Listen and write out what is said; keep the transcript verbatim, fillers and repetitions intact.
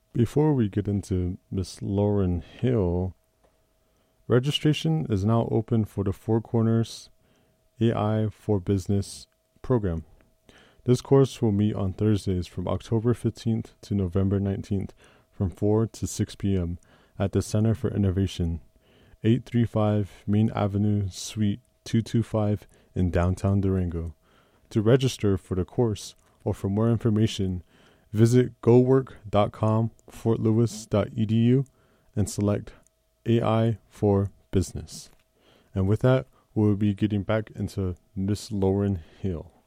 Before we get into Miss Lauren Hill, registration is now open for the Four Corners A I for Business program. This course will meet on Thursdays from October fifteenth to November nineteenth from four to six p.m. at the Center for Innovation, eight thirty-five Main Avenue, Suite two twenty-five in downtown Durango. To register for the course or for more information, visit gowork.com fortlewis.edu and select A I for Business. And with that, we'll be getting back into Miss Lauren Hill.